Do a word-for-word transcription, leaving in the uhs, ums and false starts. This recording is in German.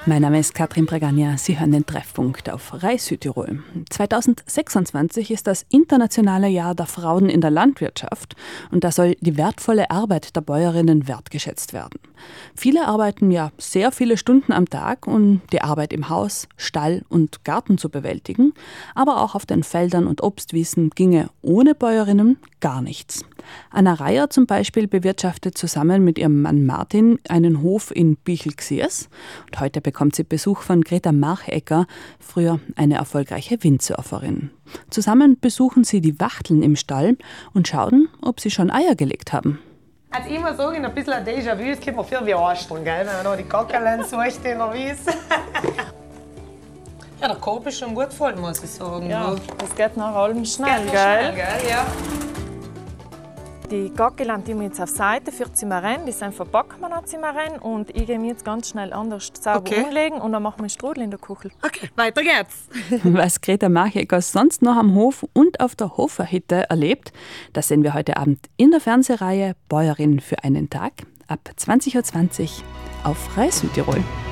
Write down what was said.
Mein Name ist Katrin Pregagna. Sie hören den Treffpunkt auf Rai Südtirol. zweitausendsechsundzwanzig ist das internationale Jahr der Frauen in der Landwirtschaft und da soll die wertvolle Arbeit der Bäuerinnen wertgeschätzt werden. Viele arbeiten ja sehr viele Stunden am Tag, um die Arbeit im Haus, Stall und Garten zu bewältigen, aber auch auf den Feldern und Obstwiesen ginge ohne Bäuerinnen gar nichts. Anna Reier zum Beispiel bewirtschaftet zusammen mit ihrem Mann Martin einen Hof in Bichl-Xiers und heute bekommt sie Besuch von Greta Marchecker, früher eine erfolgreiche Windsurferin. Zusammen besuchen sie die Wachteln im Stall und schauen, ob sie schon Eier gelegt haben. Also ich muss sagen, ein bisschen ein Déjà-vu, es kommt mir viel wie Arschteln, gell? Wenn man noch die Kackerlein sucht in der Wiese. Ja, der Korb ist schon gut voll, muss ich sagen. Ja, das geht nach allem schnell, Geht noch gell? schnell, gell? Ja. Die Gackeland, die wir jetzt auf Seite für Zimmern, die sind verpacken wir nach Zimmern und ich gehe mir jetzt ganz schnell anders sauber Okay. umlegen und dann machen wir Strudel in der Kuchel. Okay, weiter geht's. Was Greta Marchecker sonst noch am Hof und auf der Hoferhütte erlebt, das sehen wir heute Abend in der Fernsehreihe Bäuerin für einen Tag ab zwanzig Uhr zwanzig auf Rai Südtirol.